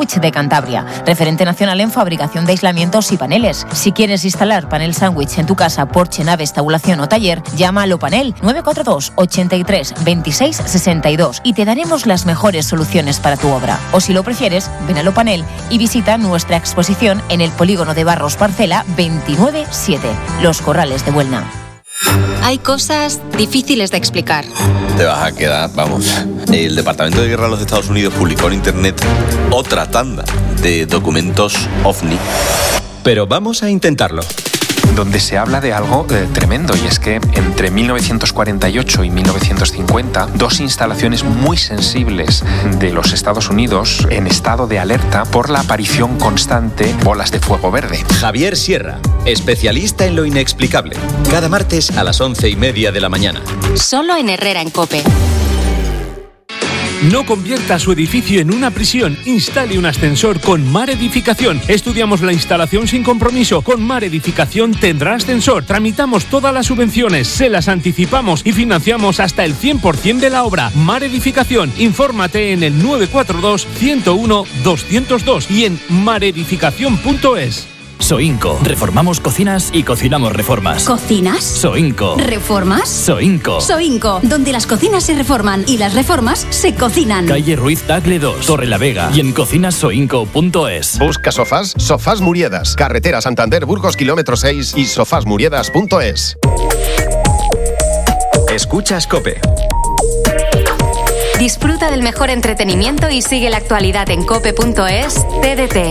de Cantabria, referente nacional en fabricación de aislamientos y paneles. Si quieres instalar panel sándwich en tu casa, porche, nave, tabulación o taller, llama a Lopanel 942 83 26 62 y te daremos las mejores soluciones para tu obra. O si lo prefieres, ven a Lopanel y visita nuestra exposición en el polígono de Barros Parcela 29-7, Los Corrales de Buelna. Hay cosas difíciles de explicar. Te vas a quedar, vamos. El Departamento de Guerra de los Estados Unidos publicó en internet otra tanda de documentos OVNI. Pero vamos a intentarlo. Donde se habla de algo tremendo, y es que entre 1948 y 1950, dos instalaciones muy sensibles de los Estados Unidos en estado de alerta por la aparición constante de bolas de fuego verde. Javier Sierra, especialista en lo inexplicable. Cada martes a las 11:30 de la mañana. Solo en Herrera en COPE. No convierta su edificio en una prisión. Instale un ascensor con Mar Edificación. Estudiamos la instalación sin compromiso. Con Mar Edificación tendrá ascensor. Tramitamos todas las subvenciones, se las anticipamos y financiamos hasta el 100% de la obra. Mar Edificación. Infórmate en el 942 101 202 y en maredificación.es. Soinco. Reformamos cocinas y cocinamos reformas. ¿Cocinas? Soinco. ¿Reformas? Soinco. Soinco, donde las cocinas se reforman y las reformas se cocinan. Calle Ruiz Tagle 2, Torre la Vega y en cocinasoinco.es. Busca sofás, Sofás Muriedas. Carretera Santander Burgos kilómetro 6 y sofasmuriedas.es. Escuchas COPE. Disfruta del mejor entretenimiento y sigue la actualidad en cope.es. TDT.